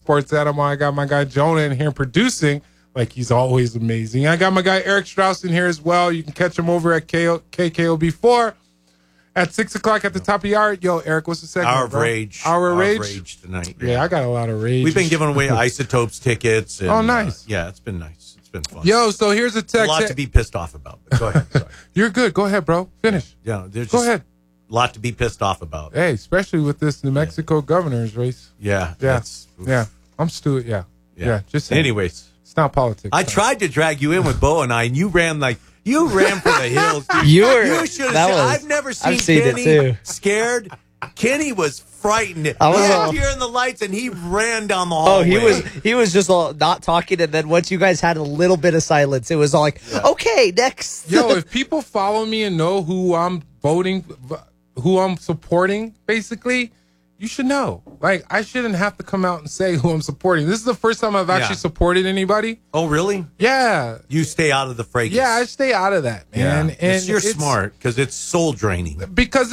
Sports Animal. I got my guy Jonah in here producing, like he's always amazing. I got my guy Eric Strauss in here as well. You can catch him over at KKOB4 at 6 o'clock at the top of the hour. Yo, Eric, what's the segment? Hour of Rage. Hour of Rage tonight. Yeah, I got a lot of rage. We've been giving away Isotopes tickets. And, oh, nice. Yeah, it's been nice. It's been fun. Yo, so here's a text. A lot to be pissed off about. But go ahead. Sorry. You're good. Go ahead, bro. Finish. Yeah, there's go ahead. A lot to be pissed off about. Hey, especially with this New Mexico governor's race. Yeah. Yeah. I'm Stuart. Yeah. Just saying. Anyways. It's not politics. I tried to drag you in with Bo and I, and you ran for the hills. Dude. You should have seen. I've never seen Kenny scared. Kenny was frightened. He was hearing the lights, and he ran down the hallway. Oh, he was just not talking, and then once you guys had a little bit of silence, it was all like, okay, next. Yo, if people follow me and know who I'm voting, who I'm supporting, basically, you should know. Like, I shouldn't have to come out and say who I'm supporting. This is the first time I've actually supported anybody. Oh, really? Yeah. You stay out of the fracas. Yeah, I stay out of that, man. Yeah. And you're smart because it's soul draining. Because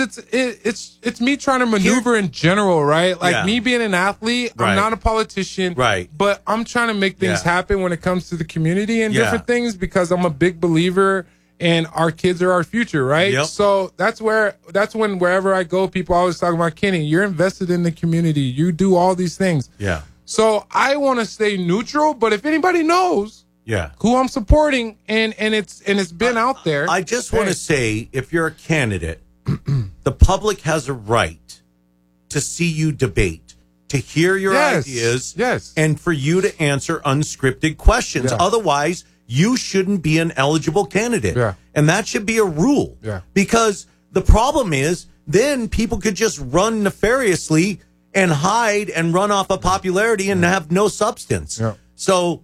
it's me trying to maneuver in general, right? Like me being an athlete, I'm not a politician, right? But I'm trying to make things happen when it comes to the community and different things because I'm a big believer. And our kids are our future, right? Yep. So that's when wherever I go, people always talk about, Kenny, you're invested in the community. You do all these things. Yeah. So I want to stay neutral, but if anybody knows who I'm supporting and it's been out there. I just want to say, if you're a candidate, the public has a right to see you debate, to hear your ideas, and for you to answer unscripted questions. Yeah. Otherwise, you shouldn't be an eligible candidate. Yeah. And that should be a rule. Yeah. Because the problem is then people could just run nefariously and hide and run off of popularity and have no substance. Yeah. So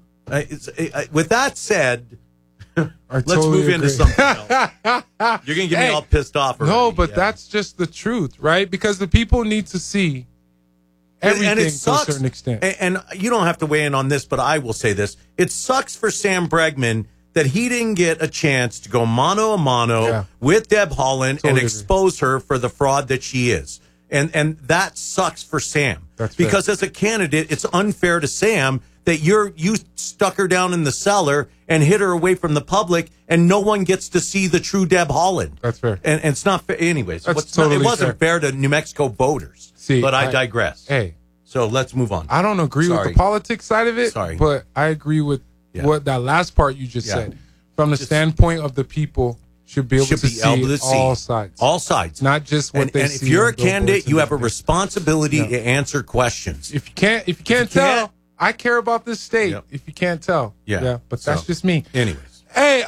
with that said, let's totally move into something else. You're going to get me all pissed off already. No, but that's just the truth, right? Because the people need to see everything and it sucks, to a certain extent. And you don't have to weigh in on this, but I will say this. It sucks for Sam Bregman that he didn't get a chance to go mano a mano with Deb Haaland and expose her for the fraud that she is. And that sucks for Sam. That's because as a candidate, it's unfair to Sam that you stuck her down in the cellar and hid her away from the public, and no one gets to see the true Deb Haaland. That's fair. And it's not fair. Anyways, it wasn't fair to New Mexico voters. But I digress. Hey. So let's move on. I don't agree with the politics side of it, but I agree with what that last part you just said. From the standpoint of the people should be able to see all sides. All sides. Not just what they see. And if you're a candidate, you have a responsibility to answer questions. If you can't tell, I care about this state. If you can't tell. But that's just me. Anyways. Hey,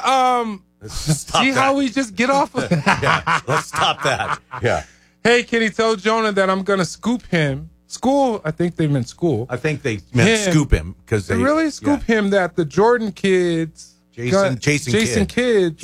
see how we just get off of that? Let's stop that. Yeah. Hey, Kenny, tell Jonah that I'm going to scoop him. School, I think they meant school. I think they meant scoop him. Because they really scoop him that the Jordan kids, Jason Kidd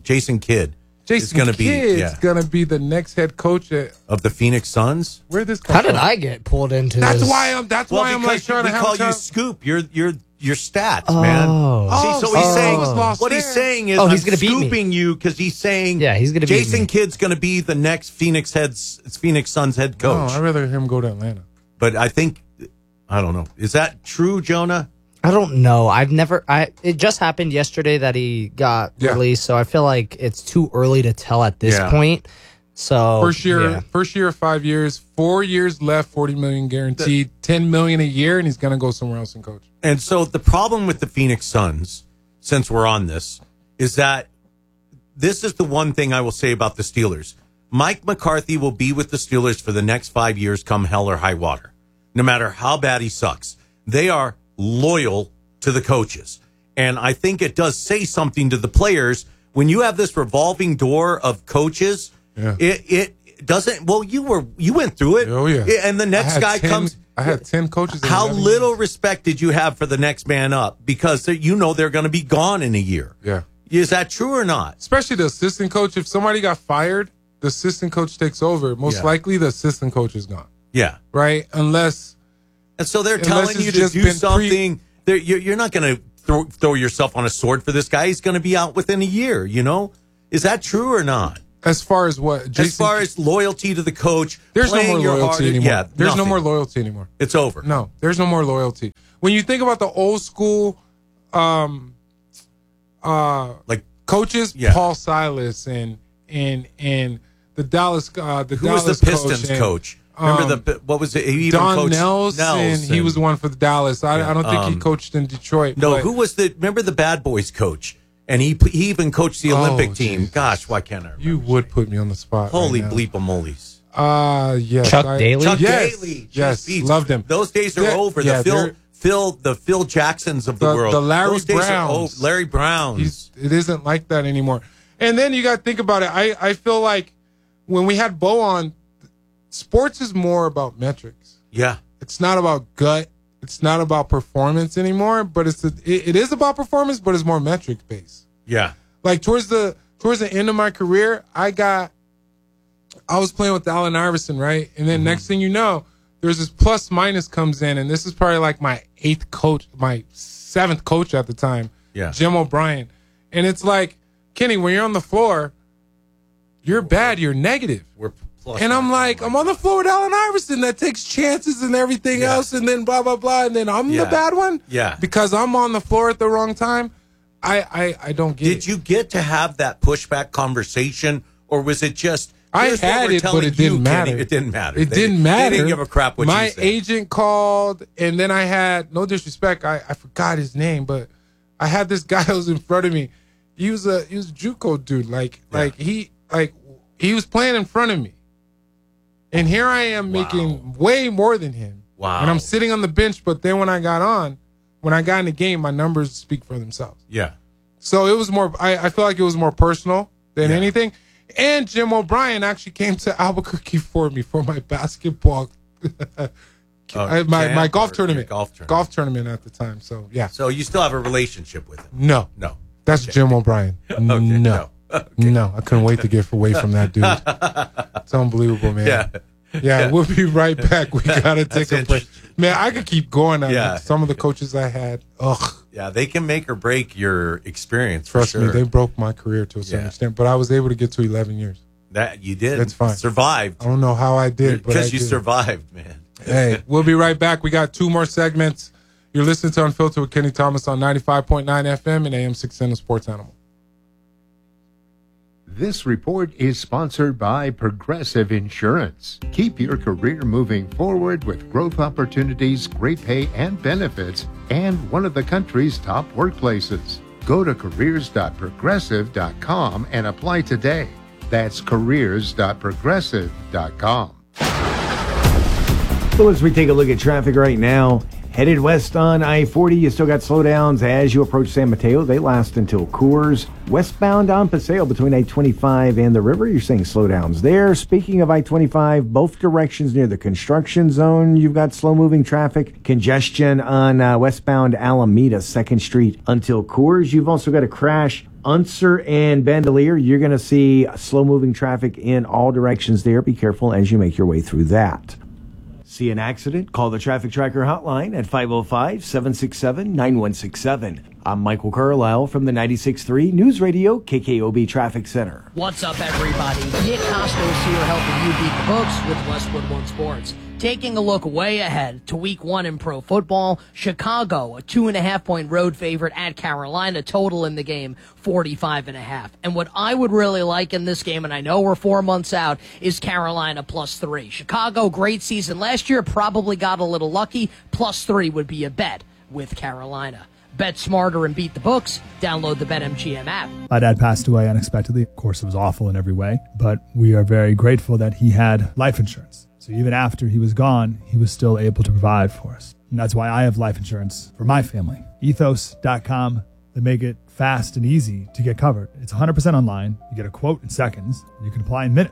is going to be the next head coach of the Phoenix Suns. Where'd this come How from? did I get pulled into That's this? why I'm like trying to have call you Scoop. Your stats, man. See, so he's saying what he's saying is he's going to scooping you because he's saying he's going to Jason Kidd's going to be the next Phoenix Suns head coach. I'd rather him go to Atlanta. But I don't know. Is that true, Jonah? I don't know. It just happened yesterday that he got released, so I feel like it's too early to tell at this point. So first year of 5 years, 4 years left, $40 million guaranteed, $10 million a year, and he's going to go somewhere else and coach. And so the problem with the Phoenix Suns, since we're on this, is that this is the one thing I will say about the Steelers. Mike McCarthy will be with the Steelers for the next 5 years, come hell or high water, no matter how bad he sucks. They are loyal to the coaches. And I think it does say something to the players when you have this revolving door of coaches. It doesn't. Well, you went through it. Oh yeah. And the next guy comes. I had 10 coaches. How little respect did you have for the next man up? Because they're going to be gone in a year. Yeah. Is that true or not? Especially the assistant coach. If somebody got fired, the assistant coach takes over. Most likely, the assistant coach is gone. Yeah. Right. Unless. And so they're telling you to do something. You're not going to throw yourself on a sword for this guy. He's going to be out within a year. You know. Is that true or not? As far as what? Jason, as far as loyalty to the coach, there's no more loyalty anymore. Yeah, there's nothing. no more loyalty anymore. It's over. No, there's no more loyalty. When you think about the old school, like coaches, Paul Silas and the Dallas, who was the Pistons coach? Remember what was it? He even Don coached Nelson. He was the one for the Dallas. I don't think he coached in Detroit. No, who was remember the Bad Boys coach? And he even coached the Olympic team. Jesus. Gosh, why can't I remember? You would put me on the spot. Holy right bleep-a-molies. Yes. Chuck Daly? Daly. Yes, loved him. Those days are over. The Phil Jacksons of the world. The Larry Those days Browns. are over. Larry Browns. It isn't like that anymore. And then you got to think about it. I feel like when we had Bo on, sports is more about metrics. Yeah. It's not about gut. It's not about performance anymore, but it is about performance, but it's more metric based. Yeah. Like towards the end of my career, I was playing with Allen Iverson, right? And then next thing you know, there's this plus minus comes in, and this is probably like my 7th coach at the time. Yeah. Jim O'Brien. And it's like, Kenny, when you're on the floor, you're bad, you're negative. And I'm like, I'm on the floor with Allen Iverson that takes chances and everything else, and then blah, blah, blah, and then I'm the bad one? Yeah. Because I'm on the floor at the wrong time? I don't get it. Did you get to have that pushback conversation, or was it just... I had it, but it didn't matter. Kenny, it didn't matter. It didn't matter. They didn't give a crap what you said. My agent called, and then I had, no disrespect, I forgot his name, but I had this guy who was in front of me. He was a JUCO dude. He was playing in front of me. And here I am making way more than him. Wow. And I'm sitting on the bench, but then when I got in the game, my numbers speak for themselves. Yeah. So it was more, I feel like it was more personal than anything. And Jim O'Brien actually came to Albuquerque for me for my basketball, my golf tournament. Golf tournament at the time. So, yeah. So you still have a relationship with him? No. That's Jim O'Brien. Okay. No. Okay. No, I couldn't wait to get away from that dude. It's unbelievable, man. Yeah, we'll be right back. We got to take a break. Man, I could keep going. Some of the coaches I had, Yeah, they can make or break your experience. Trust me, they broke my career to a certain extent, but I was able to get to 11 years. That you did. That's fine. Survived. I don't know how I did, but because you survived, man. Hey, we'll be right back. We got 2 more segments. You're listening to Unfiltered with Kenny Thomas on 95.9 FM and AM 610 Sports Animal. This report is sponsored by Progressive Insurance. Keep your career moving forward with growth opportunities, great pay and benefits, and one of the country's top workplaces. Go to careers.progressive.com and apply today. That's careers.progressive.com. So as we take a look at traffic right now, headed west on I-40, you still got slowdowns as you approach San Mateo. They last until Coors. Westbound on Paseo between I-25 and the river, you're seeing slowdowns there. Speaking of I-25, both directions near the construction zone, you've got slow-moving traffic. Congestion on westbound Alameda, 2nd Street until Coors. You've also got a crash Unser and Bandelier. You're going to see slow-moving traffic in all directions there. Be careful as you make your way through that. See an accident? Call the Traffic Tracker hotline at 505-767-9167. I'm Michael Carlisle from the 96.3 News Radio KKOB Traffic Center. What's up, everybody? Nick Costos here helping you beat the books with Westwood One Sports. Taking a look way ahead to Week 1 in pro football, Chicago, a 2.5-point road favorite at Carolina, total in the game, 45.5. And what I would really like in this game, and I know we're 4 months out, is Carolina +3. Chicago, great season last year, probably got a little lucky. +3 would be a bet with Carolina. Bet smarter and beat the books. Download the BetMGM app. My dad passed away unexpectedly. Of course, it was awful in every way, but we are very grateful that he had life insurance. So even after he was gone, he was still able to provide for us. And that's why I have life insurance for my family. Ethos.com. They make it fast and easy to get covered. It's 100% online. You get a quote in seconds. And you can apply in minutes.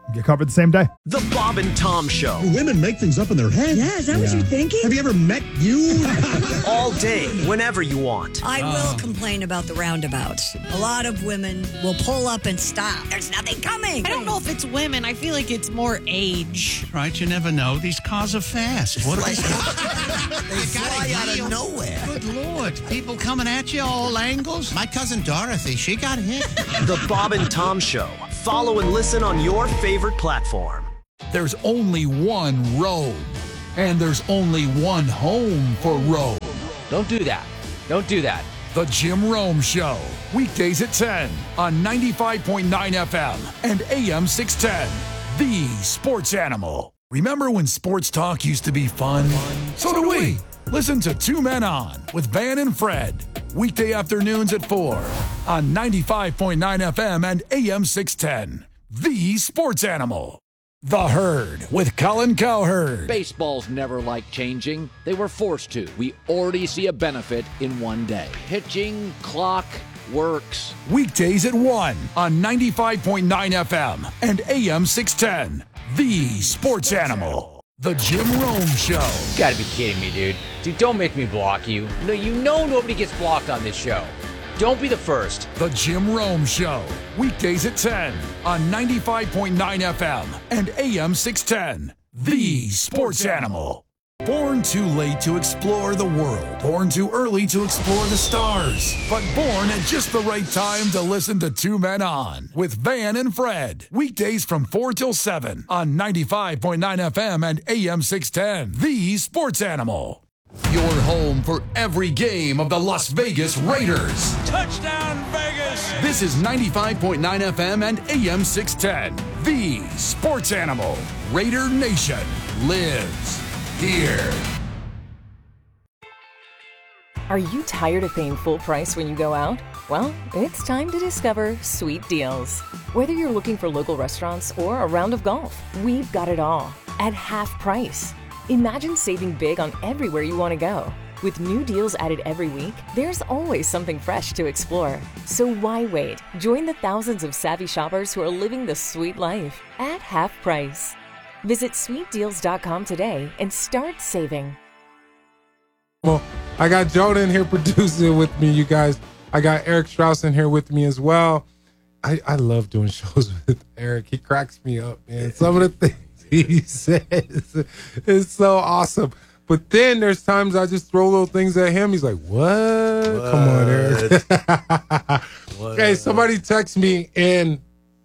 Get covered the same day. The Bob and Tom Show. Do women make things up in their head? Yeah, is that what you're thinking? Have you ever met you? All day, whenever you want. I will complain about the roundabouts. A lot of women will pull up and stop. There's nothing coming. I don't know if it's women. I feel like it's more age. Right, you never know. These cars are fast. What they fly out of nowhere. Good Lord. People coming at you all angles. My cousin Dorothy, she got hit. The Bob and Tom Show. Follow and listen on your favorite platform. There's only one road, and there's only one home for Rome. Don't do that. Don't do that. The Jim Rome Show. Weekdays at 10 on 95.9 FM and AM 610. The Sports Animal. Remember when sports talk used to be fun? So do we. Listen to Two Men On with Van and Fred. Weekday afternoons at 4 on 95.9 FM and AM 610. The Sports Animal. The Herd with Colin Cowherd. Baseball's never liked changing. They were forced to. We already see a benefit in one day. Pitching, clock, works. Weekdays at 1 on 95.9 FM and AM 610. The Sports Animal. The Jim Rome Show. You gotta be kidding me, dude. Dude, don't make me block you. No, you know nobody gets blocked on this show. Don't be the first. The Jim Rome Show. Weekdays at 10 on 95.9 FM and AM 610. The Sports Animal. Born too late to explore the world. Born too early to explore the stars. But born at just the right time to listen to Two Men On with Van and Fred. Weekdays from 4 till 7 on 95.9 FM and AM 610. The Sports Animal. Your home for every game of the Las Vegas Raiders. Touchdown, Vegas! This is 95.9 FM and AM 610. The Sports Animal. Raider Nation lives here. Are you tired of paying full price when you go out? Well, it's time to discover Sweet Deals. Whether you're looking for local restaurants or a round of golf, we've got it all at half price. Imagine saving big on everywhere you want to go. With new deals added every week, there's always something fresh to explore. So why wait? Join the thousands of savvy shoppers who are living the sweet life at half price. Visit sweetdeals.com today and start saving. Well, I got Jonah in here producing with me, you guys. I got Eric Strauss in here with me as well. I love doing shows with Eric. He cracks me up, man. Some of the things he says is so awesome. But then there's times I just throw little things at him. He's like, what? Come on, Eric. Hey, somebody text me, and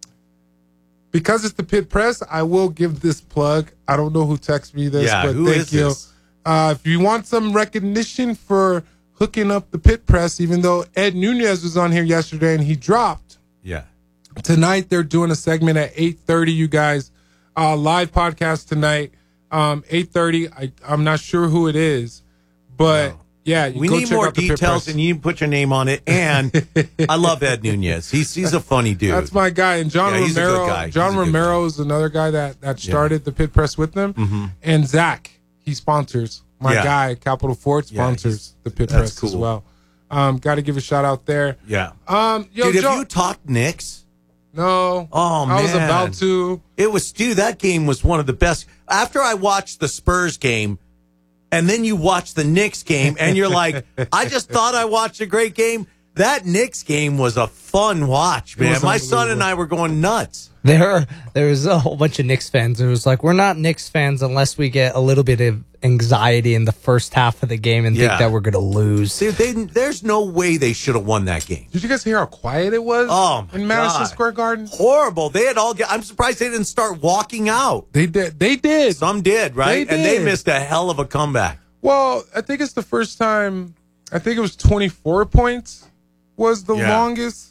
because it's the Pit Press, I will give this plug. I don't know who texted me this, but thank you. If you want some recognition for hooking up the Pit Press, even though Ed Nunez was on here yesterday and he dropped. Yeah. Tonight they're doing a segment at 8:30, you guys. Live podcast tonight, 8:30. I'm not sure who it is, but yeah, we need more details, and you put your name on it. And I love Ed Nunez. He's a funny dude. That's my guy. And John Romero. He's a good guy. John Romero is another guy that started the Pit Press with them. Mm-hmm. And Zach, he sponsors my guy. Capital Fort sponsors the Pit Press as well. Got to give a shout out there. Yeah. Yo, dude, have you talked Knicks? No. Oh, man. I was about to. It was, dude, that game was one of the best. After I watched the Spurs game, and then you watch the Knicks game, and you're like, I just thought I watched a great game. That Knicks game was a fun watch, man. My son and I were going nuts. There was a whole bunch of Knicks fans. It was like, we're not Knicks fans unless we get a little bit of anxiety in the first half of the game and think that we're going to lose. Dude, there's no way they should have won that game. Did you guys hear how quiet it was in Madison Square Garden? Horrible. They had I'm surprised they didn't start walking out. They did. Some did, right? And they missed a hell of a comeback. Well, I think it's the first time. I think it was 24 points was the longest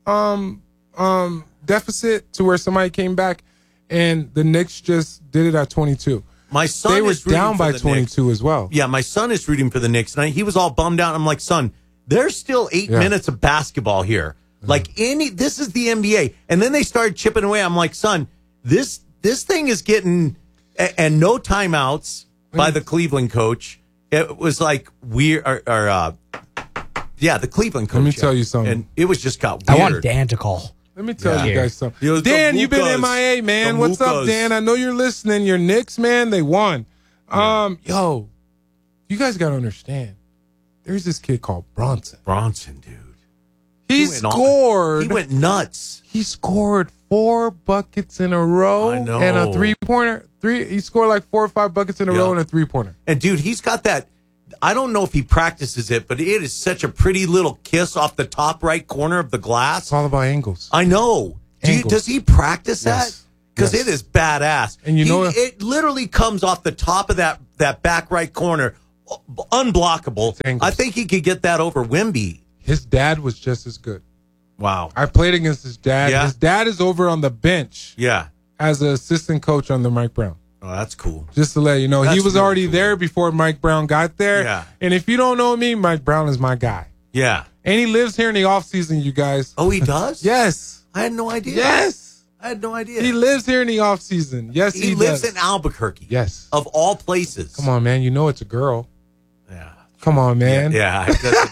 deficit to where somebody came back, and the Knicks just did it at 22. My son they were down by 22 as well. Yeah, my son is rooting for the Knicks, and he was all bummed out. I'm like, son, there's still 8 minutes of basketball here. Like this is the NBA. And then they started chipping away. I'm like, son, this thing is getting and no timeouts by the Cleveland coach. It was like weird. The Cleveland coach. Let me tell you something. And it was just got weird. I want Dan to call. Let me tell you guys something. Yo, Dan, you've been Mukas. MIA, man. The What's up, Mukas. Dan? I know you're listening. Your Knicks, man, they won. Yo, you guys got to understand. There's this kid called Bronson. Bronson, dude. He scored. He went nuts. He scored 4 buckets in a row. I know. And a 3-pointer. He scored like 4 or 5 buckets in a row and a 3-pointer. And, dude, he's got that. I don't know if he practices it, but it is such a pretty little kiss off the top right corner of the glass. It's all about angles. I know. Does he practice that? Because it is badass. And you know, it literally comes off the top of that back right corner, unblockable. I think he could get that over Wemby. His dad was just as good. Wow. I played against his dad. Yeah. His dad is over on the bench. Yeah. As an assistant coach under Mike Brown. Oh, that's cool. Just to let you know, That's he was really already there before Mike Brown got there. Yeah. And if you don't know me, Mike Brown is my guy. Yeah. And he lives here in the offseason, you guys. Oh, he does? Yes. I had no idea. Yes. I had no idea. He lives here in the offseason. Yes, he lives does. in Albuquerque. Yes. Of all places. Come on, man. You know it's a girl. Yeah. Come on, man. Yeah.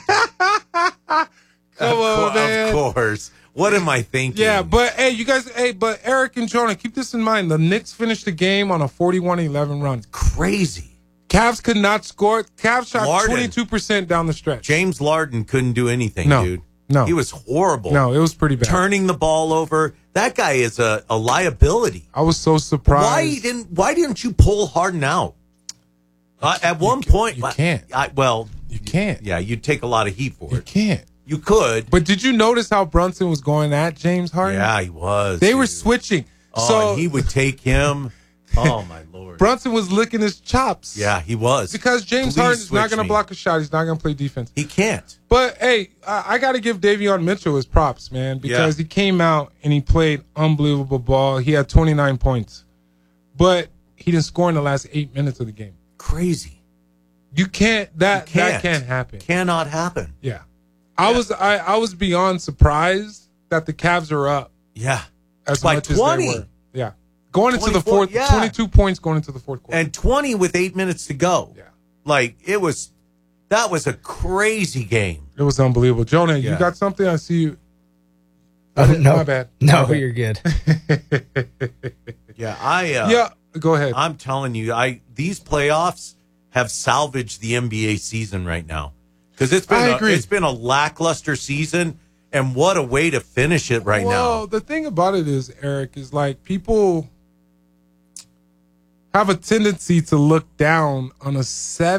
Come on, man. Of course. What am I thinking? Yeah, but hey, you guys, but Eric and Jonah, keep this in mind. The Knicks finished the game on a 41-11 run. Crazy. Cavs could not score. Cavs shot Larden. 22% down the stretch. James Larden couldn't do anything, No. dude. No. He was horrible. No, it was pretty bad. Turning the ball over. That guy is a liability. I was so surprised. Why didn't you pull Harden out? At one point, you can't. You can't. Yeah, you'd take a lot of heat for it. You can't. You could. But did you notice how Brunson was going at James Harden? Yeah, he was. They were switching. Oh, so and he would take him. Oh, my Lord. Brunson was licking his chops. Yeah, he was. Because James Please Harden's not switch going to me. block a shot. He's not going to play defense. He can't. But, hey, I got to give Davion Mitchell his props, man, because he came out and he played unbelievable ball. He had 29 points. But he didn't score in the last 8 minutes of the game. Crazy. You can't. That can't happen. Cannot happen. Yeah. I was beyond surprised that the Cavs are up. Yeah. As By much 20. as they were. Yeah. Going into the 24, fourth, yeah. 22 points going into the fourth quarter. And 20 with 8 minutes to go. Yeah. Like, that was a crazy game. It was unbelievable. Jonah, you Yeah. got something? I see you. Oh, no. My bad. No, My bad. you're good. Yeah, yeah, go ahead. I'm telling you, these playoffs have salvaged the NBA season right now. Because it's been a lackluster season, and what a way to finish it right now. Well, the thing about it is, Eric, is like people have a tendency to look down on a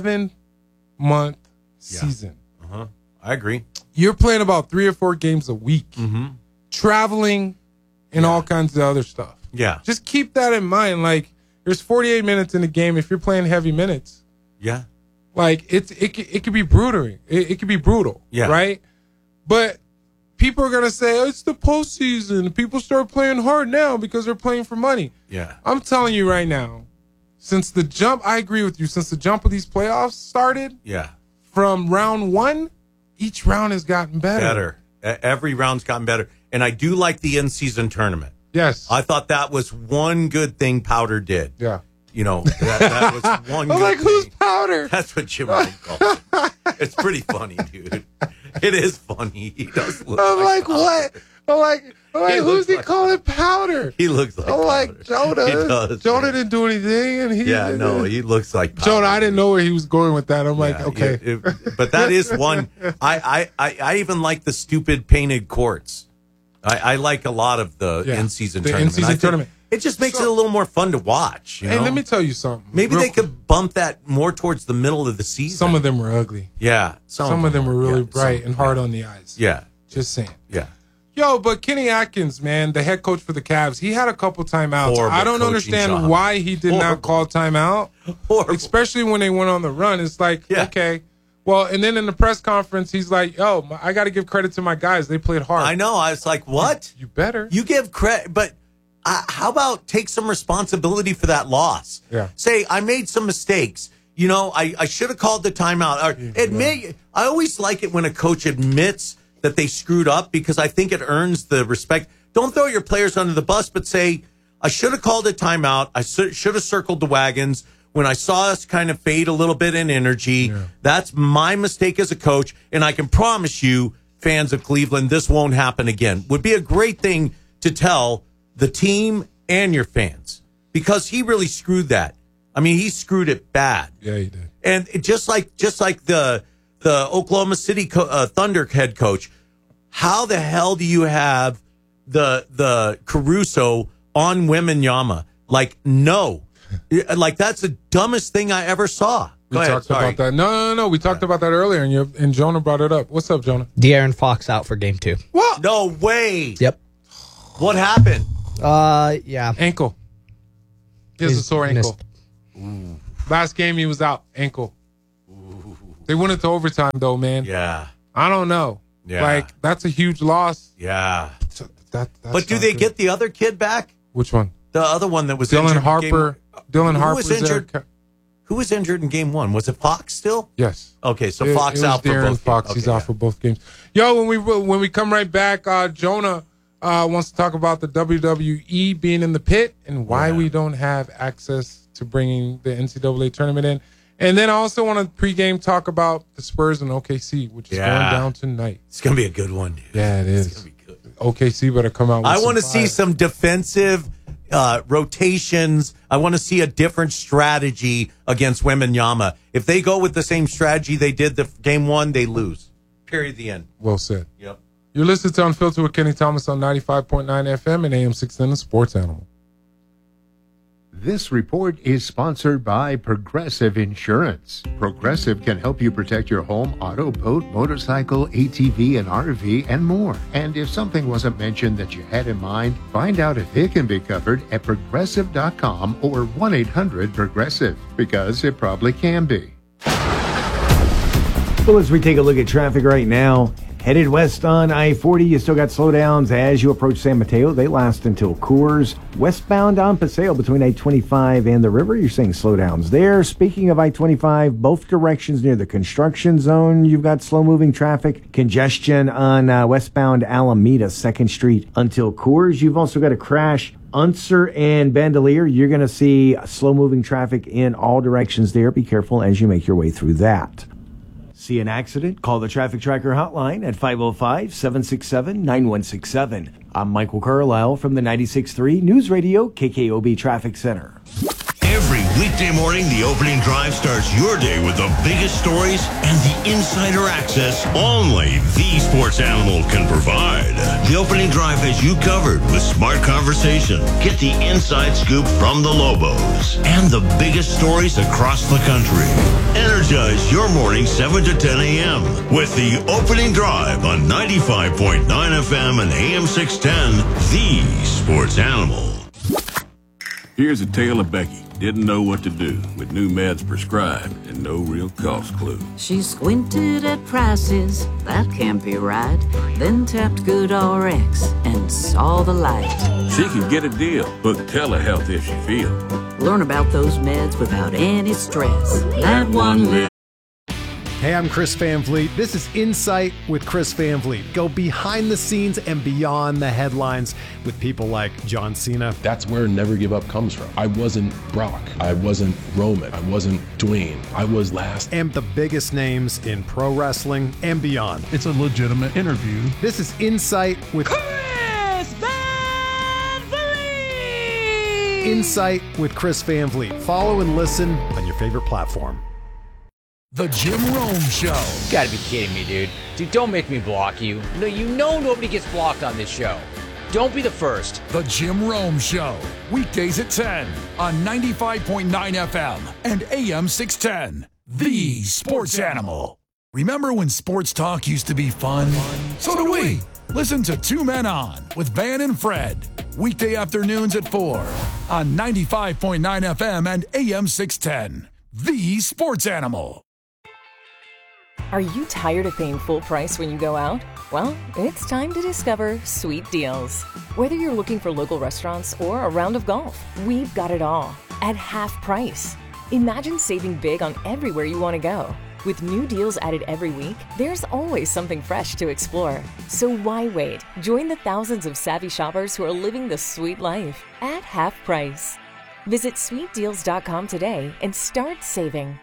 7-month season. Uh-huh. I agree. You're playing about 3 or 4 games a week, traveling, and all kinds of other stuff. Yeah. Just keep that in mind. Like, there's 48 minutes in the game. If you're playing heavy minutes, Yeah. like it could be brutal. It could be brutal. Yeah. Right. But people are gonna say, oh, it's the postseason. People start playing hard now because they're playing for money. Yeah. I'm telling you right now, since the jump, I agree with you. Since the jump of these playoffs started, Yeah. from round 1, each round has gotten better. Every round's gotten better. And I do like the in-season tournament. Yes. I thought that was one good thing Powder did. Yeah. You know, that was one I'm good like, thing. who's Powder? That's what Jim Rome calls it. It's pretty funny, dude. It is funny. He does look I'm like, Powder. what? I'm like, who's looks he like calling Powder? He looks like I'm like, Powder. Jonah. He does. Jonah didn't do anything, and he Yeah, no, he looks like Powder. Jonah, I didn't know where he was going with that. I'm like, Yeah, okay. but that is one. I even like the stupid painted courts. I like a lot of the in-season the tournament. in-season I think tournament. It just makes it a little more fun to watch. You Hey, know? let me tell you something. Maybe Real they could bump that more towards the middle of the season. Some of them were ugly. Yeah. Some of them were really yeah, bright and hard on the eyes. Yeah. Just saying. Yeah. Yo, but Kenny Atkins, man, the head coach for the Cavs, he had a couple timeouts. Horrible I don't coaching understand job. why he did not call timeout, especially when they went on the run. It's like, okay. Well, and then in the press conference, he's like, yo, I got to give credit to my guys. They played hard. I know. I was like, what? You better. You give credit, but how about take some responsibility for that loss? Yeah. Say, I made some mistakes. You know, I should have called the timeout. Or admit. I always like it when a coach admits that they screwed up because I think it earns the respect. Don't throw your players under the bus, but say, I should have called a timeout. I should have circled the wagons. When I saw us kind of fade a little bit in energy, that's my mistake as a coach. And I can promise you fans of Cleveland, this won't happen again. Would be a great thing to tell the team and your fans, because he really screwed that. I mean, he screwed it bad. Yeah, he did. And just like the Oklahoma City Thunder head coach, how the hell do you have the Caruso on Wembanyama? Like, no. Like, that's the dumbest thing I ever saw. We talked about that. No. We talked about that earlier, and Jonah brought it up. What's up, Jonah? De'Aaron Fox out for game 2. What? No way. Yep. What happened? Yeah. Ankle. He has a sore ankle. Last game he was out. Ankle. Ooh. They went into overtime, though, man. Yeah. I don't know. Yeah. Like, that's a huge loss. Yeah. That's but do they get the other kid back? Which one? The other one that was Dylan injured. Harper. Dylan Harper was injured. Who was injured in game 1? Was it Fox still? Yes. Okay, so Fox out for both Fox. games. He's out for both games. Yo, when we come right back, Jonah wants to talk about the WWE being in the pit and why we don't have access to bringing the NCAA tournament in. And then I also want to pregame talk about the Spurs and OKC, which is going down tonight. It's going to be a good one, dude. Yeah, it is. It's going to be good. OKC better come out with I want to see some defensive rotations. I want to see a different strategy against Wembanyama. If they go with the same strategy they did the game 1, they lose. Period. The end. Well said. Yep. You're listening to Unfiltered with Kenny Thomas on 95.9 FM and AM 610, the Sports Animal. This report is sponsored by Progressive Insurance. Progressive can help you protect your home, auto, boat, motorcycle, ATV, and RV, and more. And if something wasn't mentioned that you had in mind, find out if it can be covered at Progressive.com or 1-800-PROGRESSIVE, because it probably can be. Well, as we take a look at traffic right now, headed west on I-40, you still got slowdowns as you approach San Mateo. They last until Coors. Westbound on Paseo between I-25 and the river, you're seeing slowdowns there. Speaking of I-25, both directions near the construction zone, you've got slow-moving traffic. Congestion on westbound Alameda, 2nd Street until Coors. You've also got a crash Unser and Bandelier. You're going to see slow-moving traffic in all directions there. Be careful as you make your way through that. See an accident? Call the Traffic Tracker hotline at 505-767-9167. I'm Michael Carlisle from the 96.3 News Radio KKOB Traffic Center. Every weekday morning, the opening drive starts your day with the biggest stories and the insider access only the Sports Animal can provide. The opening drive has you covered with smart conversation. Get the inside scoop from the Lobos and the biggest stories across the country. Energize your morning 7 to 10 a.m. with the opening drive on 95.9 FM and AM 610, the Sports Animal. Here's a tale of Becky. Didn't know what to do with new meds prescribed and no real cost clue. She squinted at prices, that can't be right. Then tapped GoodRx and saw the light. She can get a deal, book telehealth if she feels. Learn about those meds without any stress. That one list. Hey, I'm Chris Van Vliet. This is Insight with Chris Van Vliet. Go behind the scenes and beyond the headlines with people like John Cena. That's where Never Give Up comes from. I wasn't Brock. I wasn't Roman. I wasn't Dwayne. I was last. And the biggest names in pro wrestling and beyond. It's a legitimate interview. This is Insight with Chris Van Vliet. Insight with Chris Van Vliet. Follow and listen on your favorite platform. The Jim Rome Show. You gotta be kidding me, dude. Dude, don't make me block you. No, you know nobody gets blocked on this show. Don't be the first. The Jim Rome Show. Weekdays at 10 on 95.9 FM and AM 610. The Sports Animal. Remember when sports talk used to be fun? So do we. Listen to Two Men On with Van and Fred. Weekday afternoons at 4 on 95.9 FM and AM 610. The Sports Animal. Are you tired of paying full price when you go out? Well, it's time to discover Sweet Deals. Whether you're looking for local restaurants or a round of golf, we've got it all at half price. Imagine saving big on everywhere you want to go. With new deals added every week, there's always something fresh to explore. So why wait? Join the thousands of savvy shoppers who are living the sweet life at half price. Visit sweetdeals.com today and start saving.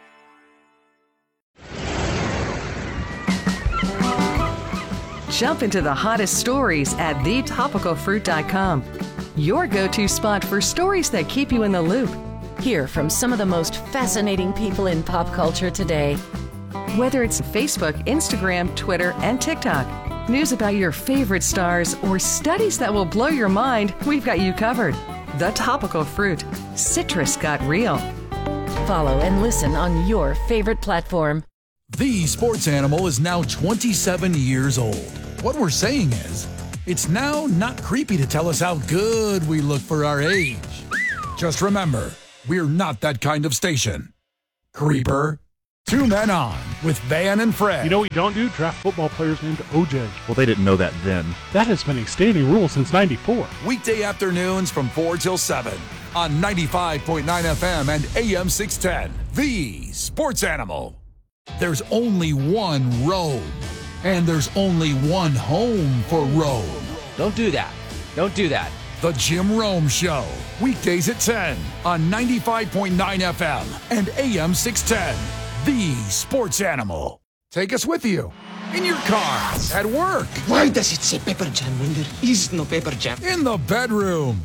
Jump into the hottest stories at thetopicalfruit.com. Your go-to spot for stories that keep you in the loop. Hear from some of the most fascinating people in pop culture today. Whether it's Facebook, Instagram, Twitter, and TikTok, news about your favorite stars, or studies that will blow your mind, we've got you covered. The Topical Fruit. Citrus got real. Follow and listen on your favorite platform. The Sports Animal is now 27 years old. What we're saying is, it's now not creepy to tell us how good we look for our age. Just remember, we're not that kind of station. Creeper. 2 Men On with Van and Fred. You know what we don't do? Draft football players named OJ. Well, they didn't know that then. That has been a standing rule since '94. Weekday afternoons from 4 till 7 on 95.9 FM and AM 610. The Sports Animal. There's only one Rome, and there's only one home for Rome. Don't do that. Don't do that. The Jim Rome Show. Weekdays at 10 on 95.9 FM and AM 610. The Sports Animal. Take us with you. In your car, at work. Why does it say pepper jam when there is no pepper jam? In the bedroom.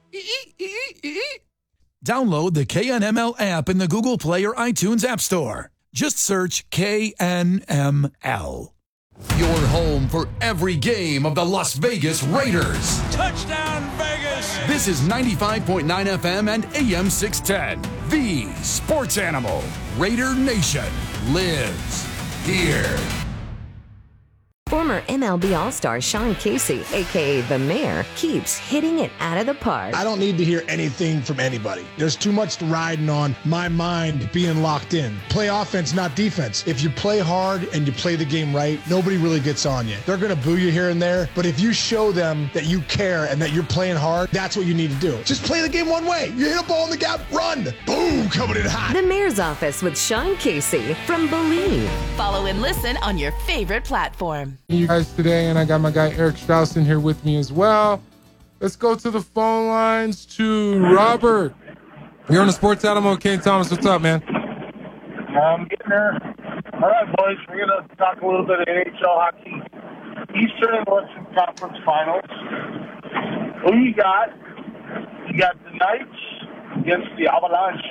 Download the KNML app in the Google Play or iTunes App Store. Just search KNML. Your home for every game of the Las Vegas Raiders. Touchdown, Vegas! This is 95.9 FM and AM 610. The Sports Animal. Raider Nation lives here. Former MLB All-Star Sean Casey, a.k.a. The Mayor, keeps hitting it out of the park. I don't need to hear anything from anybody. There's too much riding on my mind being locked in. Play offense, not defense. If you play hard and you play the game right, nobody really gets on you. They're going to boo you here and there, but if you show them that you care and that you're playing hard, that's what you need to do. Just play the game one way. You hit a ball in the gap, run. Boom, coming in hot. The Mayor's Office with Sean Casey from Believe. Follow and listen on your favorite platform. You guys today, and I got my guy Eric Strauss in here with me as well. Let's go to the phone lines to Robert. You're on the Sports Animal. Kane Thomas, what's up, man? I'm getting there. All right, boys, we're going to talk a little bit of NHL hockey. Eastern and Western Conference Finals. Who you got? You got the Knights against the Avalanche.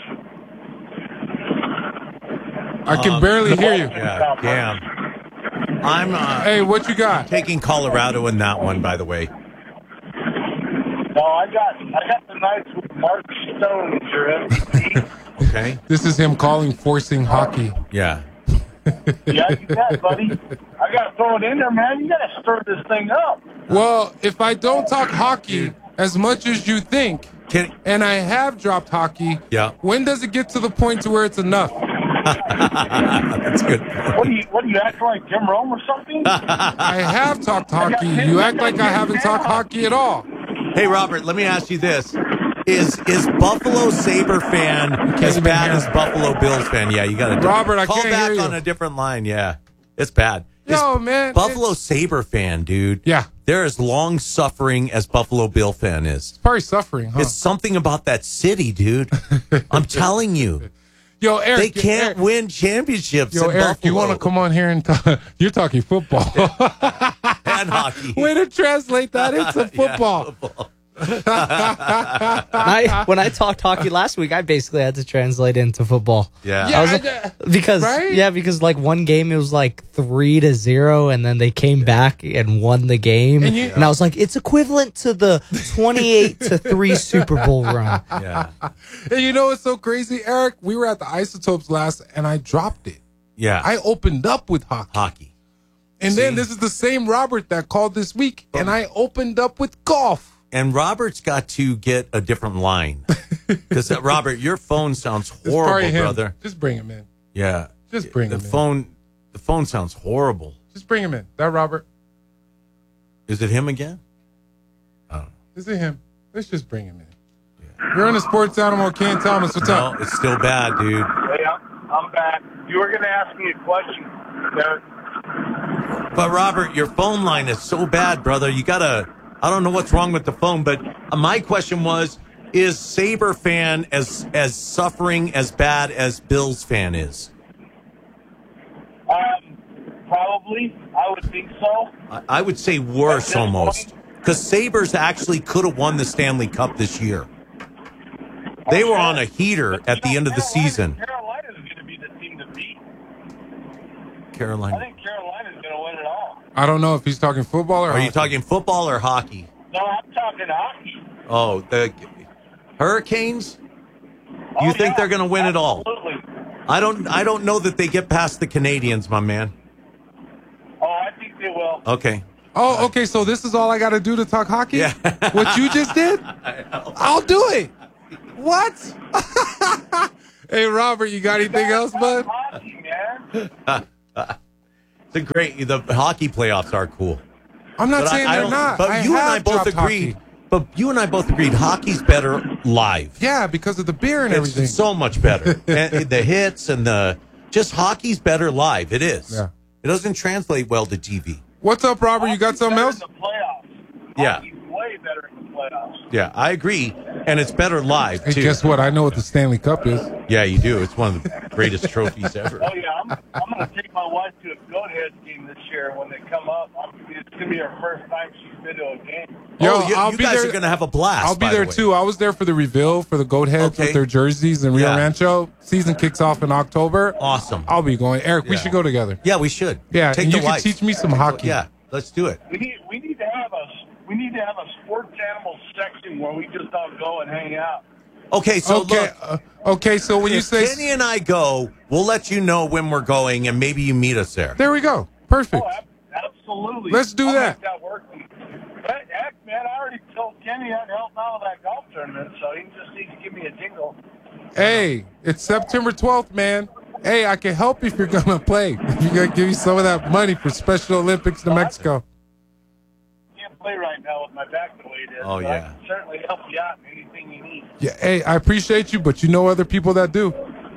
I can barely hear you. Yeah, damn. Hey, what you got? Taking Colorado in that one, by the way. No, I got the Knights with Mark Stone as your MVP. Okay. This is him calling forcing hockey. Yeah. Yeah, you bet, buddy. I got to throw it in there, man. You got to stir this thing up. Well, if I don't talk hockey as much as you think, and I have dropped hockey, when does it get to the point to where it's enough? That's good. What do you act like Jim Rome or something? I have talked hockey. You act like I haven't talked hockey at all. Hey, Robert, let me ask you this. Is Buffalo Sabre fan as bad as Buffalo Bills fan? Yeah, you got to Robert, I call can't back hear you. on a different line. Yeah, it's bad. No, man. Buffalo Sabre fan, dude. Yeah. They're as long-suffering as Buffalo Bill fan is. It's probably suffering, huh? It's something about that city, dude. I'm telling you. Yo, Eric, they can't win championships. Yo, in Eric, Buffalo. you want to come on here and talk? You're talking football. And hockey. Way to translate that into football. Yeah, football. When I talked hockey last week, I basically had to translate into football. Yeah, because like one game it was like 3-0, and then they came back and won the game, and I was like, it's equivalent to the 28-3 Super Bowl run. Yeah. And you know what's so crazy, Eric? We were at the Isotopes last, and I dropped it. Yeah, I opened up with hockey. And then this is the same Robert that called this week, and I opened up with golf. And Robert's got to get a different line. Because, Robert, your phone sounds horrible, brother. Just bring him in. Yeah. Just bring him in. The phone sounds horrible. Just bring him in. That Robert. Is it him again? Is it him? Let's just bring him in. Yeah. You're on the Sports Animal, Ken Thomas. What's up? No, it's still bad, dude. Hey, I'm back. You were going to ask me a question, Eric. But, Robert, your phone line is so bad, brother. You got to... I don't know what's wrong with the phone, but my question was, is Sabre fan as suffering as bad as Bills fan is? Probably. I would think so. I would say worse almost. Because Sabres actually could have won the Stanley Cup this year. They were on a heater at the end of the season. Carolina's going to be the team to beat. Carolina. I think Carolina's going to win it all. I don't know if he's talking football or Are hockey. you talking football or hockey? No, I'm talking hockey. Oh, the Hurricanes? You think they're going to win it all? Absolutely. I don't know that they get past the Canadians, my man. Oh, I think they will. Okay. Oh, okay. So this is all I got to do to talk hockey? Yeah. What you just did? I'll do it. What? Hey, Robert, you got anything else, bud? Hockey, man. The hockey playoffs are cool. I'm not saying they're not. But you and I both agreed. But you and I both agreed hockey's better live. Yeah, because of the beer and everything. It's so much better. And the hits and just hockey's better live. It is. Yeah. It doesn't translate well to TV. What's up, Robert? You got something else? In the playoffs. Yeah. Hockey's way better in the playoffs. Yeah, I agree. And it's better live, Hey, too. guess what? I know what the Stanley Cup is. Yeah, you do. It's one of the greatest trophies ever. Oh, yeah. I'm going to take my wife to a Goatheads game this year when they come up. It's going to be her first time she's been to a game. Yo, you I'll be guys there. are going to have a blast. I'll be by the there, way. too. I was there for the reveal for the Goatheads with their jerseys in Rio Yeah. Rancho. Season kicks off in October. Awesome. I'll be going. Eric, we Yeah. should go together. Yeah, we should. Yeah, Take and the you can wife. teach me some hockey. Yeah, let's do it. We need to have a sports animal section where we just all go and hang out. Okay, so look. Okay, so when you If say Kenny and I go, we'll let you know when we're going, and maybe you meet us there. there we go. Perfect. Oh, absolutely. Let's do I'll that. Make that work. Heck, man, I already told Kenny I'd help out with that golf tournament, so he just needs to give me a jingle. Hey, it's September 12th, man. Hey, I can help if you're gonna play. You gotta give me some of that money for Special Olympics to Mexico. Can't play right now with my back the way it is. Oh, but yeah. I can certainly help you out in anything you need. Yeah, hey, I appreciate you, but you know other people that do.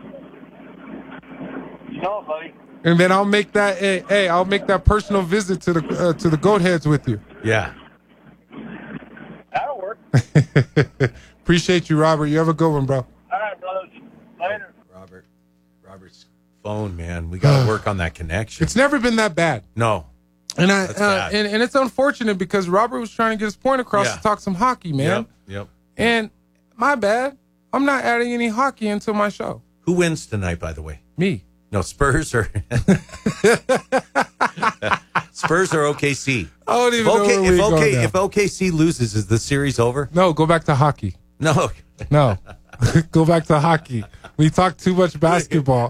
You know it, buddy. And then I'll make that. Hey, I'll make that personal visit to the Goatheads with you. Yeah. That'll work. Appreciate you, Robert. You have a good one, bro. All right, brothers. Later. Robert's phone, man. We got to work on that connection. It's never been that bad. No. And That's bad. and it's unfortunate because Robert was trying to get his point across Yeah. to talk some hockey, man. Yep. And my bad. I'm not adding any hockey into my show. Who wins tonight, by the way? Me. No, Spurs or Spurs or OKC? I don't even know where we're going now. If OKC loses, is the series over? No, go back to hockey. No. No. Go back to hockey. We talk too much basketball.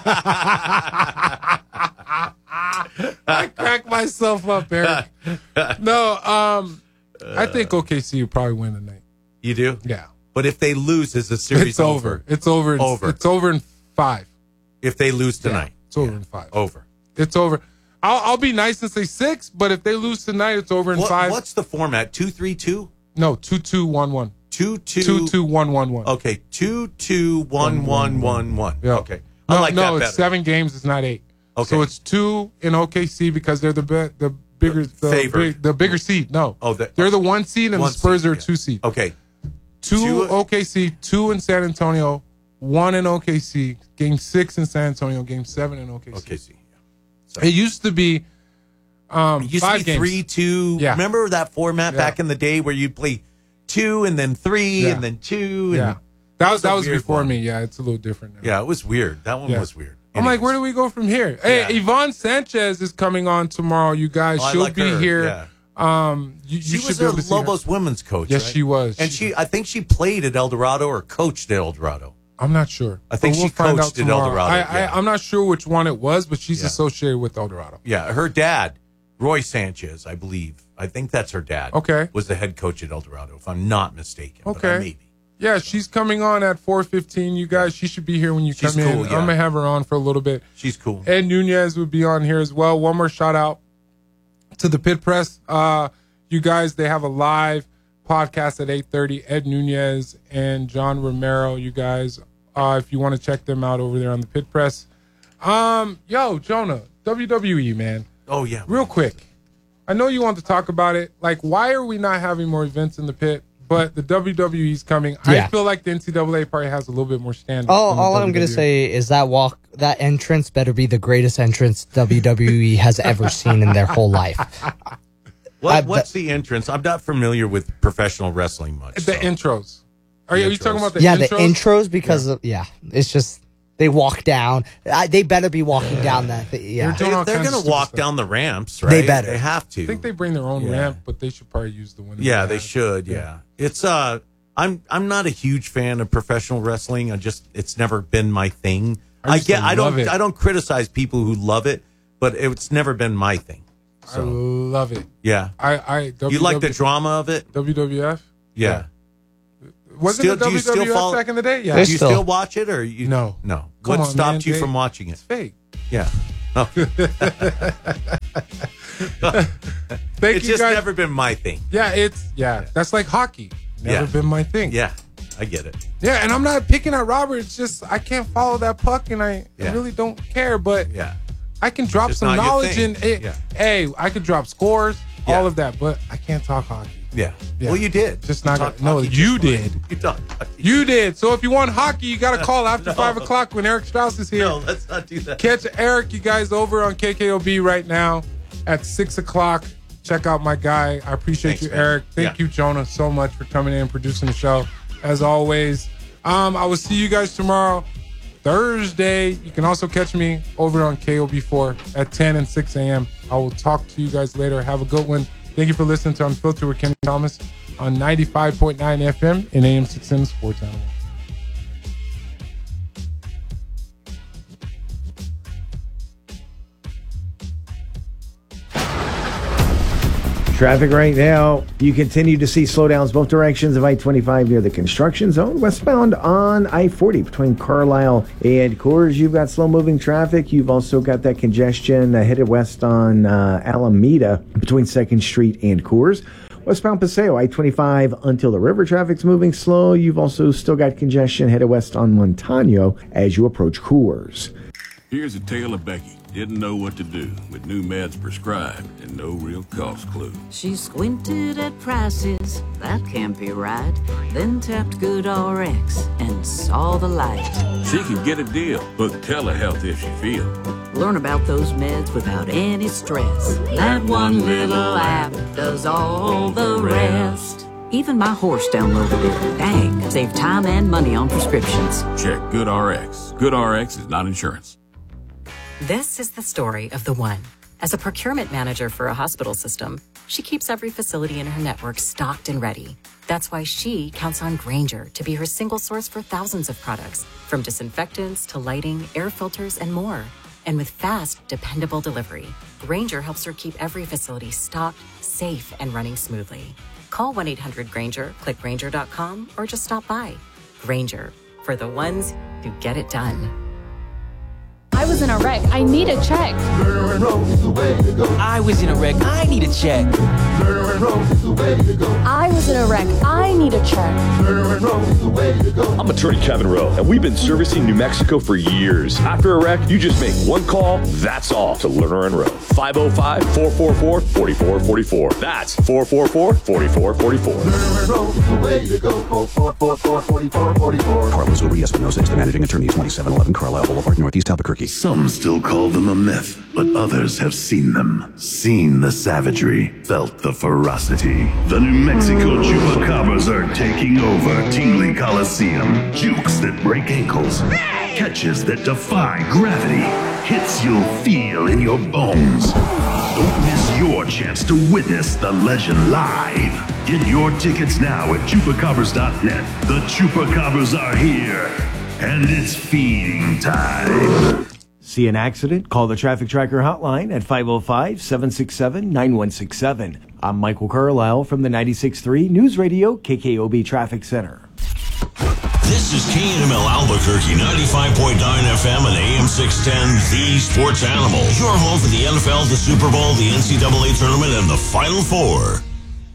I crack myself up, Eric. No, I think OKC will probably win tonight. You do? Yeah. But if they lose, is the series It's over. It's over. It's over in 5. If they lose tonight. It's over in 5. Over. It's over. I'll be nice and say 6, but if they lose tonight, it's over in 5. What's the format? 2-3-2? No, 2-2-1-1. 2-2-1-1-1. Okay, 2-2-1-1-1-1. Yeah. Okay. I like that no, better. it's 7 games. It's not 8. Okay. So it's 2 in OKC because they're the bigger Favored. the bigger seed. No, they're the 1 seed, and the Spurs are a 2 seed. Okay. 2 OKC, 2 in San Antonio, 1 in OKC. Game 6 in San Antonio. Game 7 in OKC. OKC. It used to be. It used 5 to be games. 3-2. Yeah. Remember that format back in the day where you'd play 2 and then 3 and then 2? Yeah. That was weird before one. me. Yeah, it's a little different now. Yeah, it was weird. That one Yeah. was weird. I'm like, where do we go from here? Hey, Yvonne Sanchez is coming on tomorrow, you guys. Oh, I She'll like be her, here. yeah. You She should was be able to see her. Lobos women's coach. Yes, right? she was. And I think she played at El Dorado or coached at El Dorado. I'm not sure. I think But we'll she find out coached at El tomorrow. Dorado. yeah. I'm not sure which one it was, but she's Yeah. associated with El Dorado. Yeah, her dad, Roy Sanchez, I believe. I think that's her dad. Okay. Was the head coach at El Dorado, if I'm not mistaken. But I Okay. may be. Yeah, she's coming on at 4:15. You guys, she should be here when you She's come in. cool, yeah. I'm gonna have her on for a little bit. She's cool. Ed Nunez would be on here as well. One more shout out to the Pit Press. You guys, they have a live podcast at 8:30. Ed Nunez and John Romero. You guys, if you want to check them out over there on the Pit Press. Yo, Jonah, WWE, man. Oh yeah. Real quick, I know you want to talk about it. Like, why are we not having more events in the pit? but the WWE's coming. Yeah. I feel like the NCAA probably has a little bit more standing. All I'm going to say is that that entrance better be the greatest entrance WWE has ever seen in their whole life. What's the entrance? I'm not familiar with professional wrestling much. The intros. Are you talking about the intros? intros? The intros because it's just they walk down. They better be walking down that. They're going to walk down the ramps, right? They better. They have to. I think they bring their own ramp, but they should probably use the one. Yeah, they should. Yeah, it's I'm not a huge fan of professional wrestling. It's never been my thing. I don't criticize people who love it, but it's never been my thing. So. I love it. Yeah, you like the drama of it? WWF. Yeah. Wasn't it WWF back in the day? Yeah. Do you still watch it, or you? No. What stopped you from watching it? It's fake. Yeah. Oh. It's just never been my thing. Yeah, that's like hockey. Never been my thing. Yeah, I get it. Yeah, and I'm not picking at Robert. It's just I can't follow that puck, and I really don't care. But I can drop some knowledge in it. Hey, I could drop scores, all of that, but I can't talk hockey. Yeah. Well, you did. Just not. No, you did. You did. So if you want hockey, you got to call after 5 o'clock when Eric Strauss is here. No, let's not do that. Catch Eric, you guys, over on KKOB right now at 6 o'clock. Check out my guy. I appreciate you, Eric. Thank you, Jonah, so much for coming in and producing the show. As always, I will see you guys tomorrow, Thursday. You can also catch me over on KOB4 at 10 and 6 a.m. I will talk to you guys later. Have a good one. Thank you for listening to Unfiltered with Kenny Thomas on 95.9 FM and AM 610 Sports Animal. Traffic right now, you continue to see slowdowns both directions of I-25 near the construction zone. Westbound on I-40 between Carlisle and Coors, you've got slow-moving traffic. You've also got that congestion headed west on Alameda between 2nd Street and Coors. Westbound Paseo, I-25 until the river, traffic's moving slow. You've also still got congestion headed west on Montano as you approach Coors. Here's a tale of Becky. Didn't know what to do with new meds prescribed and no real cost clue. She squinted at prices, that can't be right. Then tapped GoodRx and saw the light. She can get a deal. Book telehealth if she feels. Learn about those meds without any stress. That one little app does all the rest. Even my horse downloaded it. Dang, save time and money on prescriptions. Check GoodRx. GoodRx is not insurance. This is the story of the one. As a procurement manager for a hospital system, she keeps every facility in her network stocked and ready. That's why she counts on Grainger to be her single source for thousands of products, from disinfectants to lighting, air filters, and more. And with fast, dependable delivery, Grainger helps her keep every facility stocked, safe, and running smoothly. Call 1-800-GRAINGER, click Grainger.com, or just stop by. Grainger, for the ones who get it done. I was in a wreck. I need a check. I was in a wreck. I need a check. I was in a wreck. I need a check. I'm attorney Kevin Rowe, and we've been servicing New Mexico for years. After a wreck, you just make one call, that's all, to Lerner and Rowe. 505-444-4444. That's 444-4444. Carlos Uri Espinosa is the managing attorney, 2711 Carlisle Boulevard, Northeast Albuquerque. Some still call them a myth, but others have seen them. Seen the savagery, felt the ferocity. The New Mexico Chupacabras are taking over Tingley Coliseum. Jukes that break ankles. Catches that defy gravity. Hits you'll feel in your bones. Don't miss your chance to witness the legend live. Get your tickets now at chupacabras.net. The Chupacabras are here, and it's feeding time. See an accident? Call the Traffic Tracker hotline at 505-767-9167. I'm Michael Carlisle from the 96.3 News Radio KKOB Traffic Center. This is KNML Albuquerque, 95.9 FM and AM 610, the Sports Animal. Your home for the NFL, the Super Bowl, the NCAA Tournament, and the Final Four.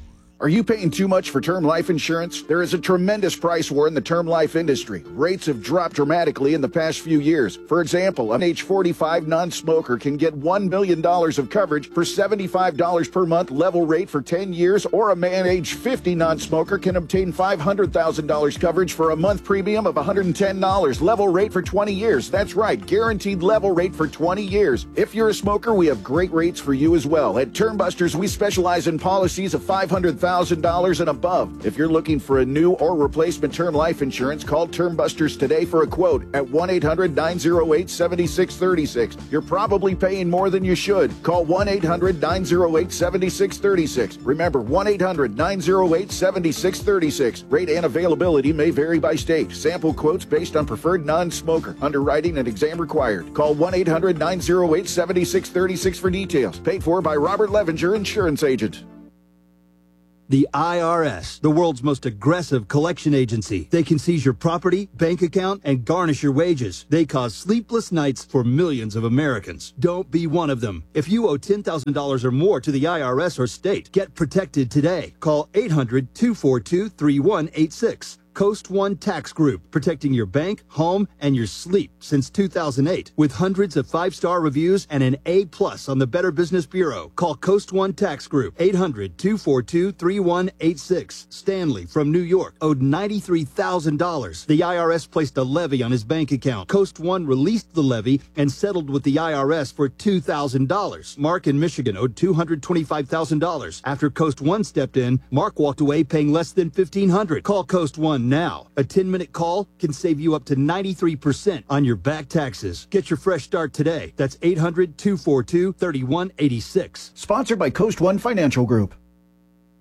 Are you paying too much for term life insurance? There is a tremendous price war in the term life industry. Rates have dropped dramatically in the past few years. For example, an age 45 non-smoker can get $1 million of coverage for $75 per month level rate for 10 years, or a man age 50 non-smoker can obtain $500,000 coverage for a month premium of $110 level rate for 20 years. That's right, guaranteed level rate for 20 years. If you're a smoker, we have great rates for you as well. At Term Busters, we specialize in policies of $500,000 and above. If you're looking for a new or replacement term life insurance, call Term Busters today for a quote at 1-800-908-7636. You're probably paying more than you should. Call 1-800-908-7636. Remember, 1-800-908-7636. Rate and availability may vary by state. Sample quotes based on preferred non-smoker. Underwriting and exam required. Call 1-800-908-7636 for details. Paid for by Robert Levenger, insurance agent. The IRS, the world's most aggressive collection agency. They can seize your property, bank account, and garnish your wages. They cause sleepless nights for millions of Americans. Don't be one of them. If you owe $10,000 or more to the IRS or state, get protected today. Call 800-242-3186. Coast One Tax Group, protecting your bank, home, and your sleep since 2008. With hundreds of 5-star reviews and an A+ on the Better Business Bureau. Call Coast One Tax Group, 800-242-3186. Stanley from New York owed $93,000. The IRS placed a levy on his bank account. Coast One released the levy and settled with the IRS for $2,000. Mark in Michigan owed $225,000. After Coast One stepped in, Mark walked away paying less than $1,500. Call Coast One now. A 10-minute call can save you up to 93% on your back taxes. Get your fresh start today. That's 800-242-3186. Sponsored by Coast One Financial Group.